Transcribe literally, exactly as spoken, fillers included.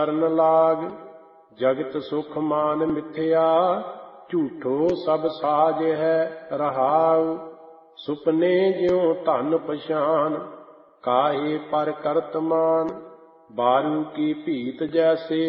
ਕਰਨ ਲਾਗ। ਜਗਤ ਸੁਖ ਮਾਨ ਮਿਥਿਆ, ਝੂਠੋ ਸਭ ਸਾਜ ਹੈ ਰਹਾਉ। ਸੁਪਨੇ ਜਿਉ ਧਨ ਪਛਾਨ, ਕਾਹੇ ਪਰ ਕਰਤ ਮਾਨ। ਬਾਰੂ ਕੀ ਭੀਤ ਜੈਸੇ